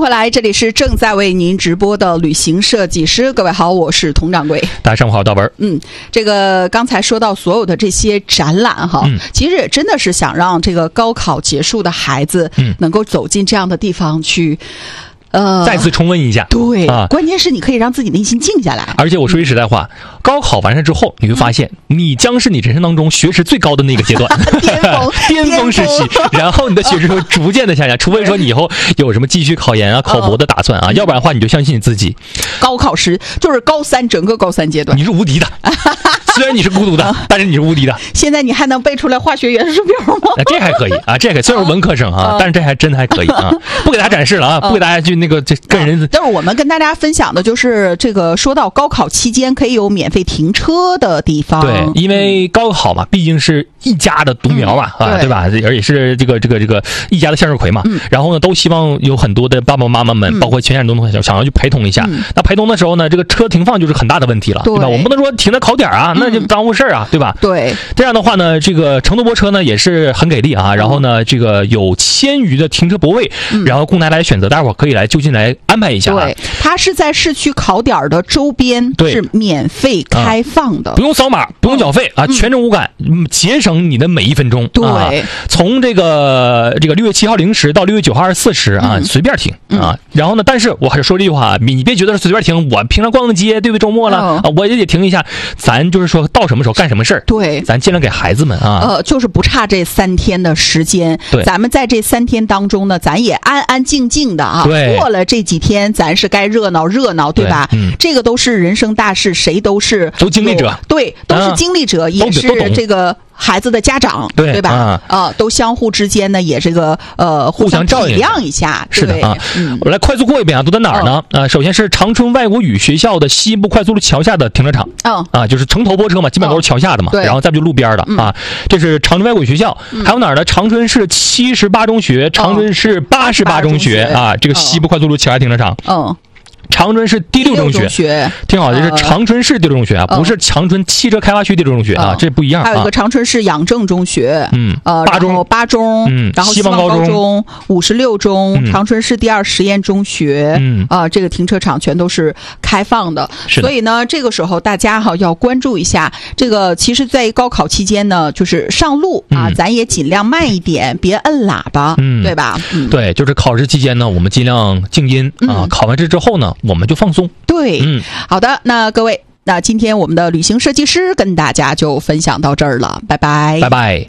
回来，这里是正在为您直播的旅行设计师。各位好，我是佟掌柜。 大家上午好，大文。 这个刚才说到所有的这些展览哈，其实也真的是想让这个高考结束的孩子能够走进这样的地方去。 再次重温一下， 对啊，关键是你可以让自己内心静下来。 而且我说句实在话，高考完事之后，你会发现，你将是你人生当中学识最高的那个阶段，巅峰时期。然后你的学识会逐渐的下降，除非说你以后有什么继续考研啊、考博的打算啊，要不然的话，你就相信你自己。 高考时就是高三，整个高三阶段， 你是无敌的。虽然你是孤独的，但是你是无敌的。 现在你还能背出来化学元素表吗？ 这还可以啊，这还可以。虽然是文科生啊，但是这还真的还可以啊。不给大家展示了啊，不给大家去那个跟人。 但是我们跟大家分享的就是这个，说到高考期间可以有免费停车的地方。 对，因为高考嘛，毕竟是一家的独苗嘛，对吧？而且是这个一家的向日葵嘛。然后呢，都希望有很多的爸爸妈妈们，包括全家人都想要去陪同一下。那陪同的时候呢，这个车停放就是很大的问题了，对吧？我们不能说停在考点啊，那就耽误事儿啊，对吧？ 对。 这样的话呢，这个成都泊车呢也是很给力啊。然后呢，这个有1000余的停车泊位，然后供大家来选择，大家伙可以来就近来安排一下。 对，它是在市区考点的周边，是免费开放的， 不用扫码，不用缴费啊，全程无感，节省你的每1分钟。 对， 从这个6月7号0时到6月9号24时啊，随便停啊。然后呢，但是我还是说这句话，你别觉得随便停，我平常逛个街，对不对？周末了啊，我也得停一下。咱就是说到什么时候干什么事儿， 对， 咱尽量给孩子们啊， 就是不差这3天的时间。 对， 咱们在这3天当中呢，咱也安安静静的啊，过了这几天，咱是该热闹热闹，对吧？这个都是人生大事，谁都经历者， 对，都是经历者，也是这个孩子的家长，对吧？都相互之间呢，也这个互相体谅一下。 是的啊，我来快速过一遍啊，都在哪儿呢？首先是长春外国语学校的西部快速路桥下的停车场，就是城头泊车嘛，基本都是桥下的嘛，然后再不就路边的啊。这是长春外国语学校，还有哪儿呢？长春市78中学、长春市88中学啊，这个西部快速路桥下停车场。长春市第6中学，听好，这是长春市第6中学啊，不是长春汽车开发区第6中学啊，这不一样。 还有一个长春市养正中学， 八中， 然后西望高中、56中，长春市第2实验中学，这个停车场全都是开放的。所以呢，这个时候大家要关注一下这个。其实，在高考期间呢，就是上路啊，咱也尽量慢一点，别摁喇叭，对吧？ 对，就是考试期间呢，我们尽量静音啊。考完试之后呢，我们就放松。 对，好的，那各位，那今天我们的旅行设计师跟大家就分享到这儿了，拜拜， 拜拜。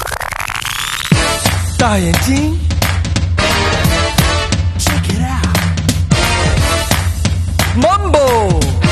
大眼睛 ，check it out，Mambo。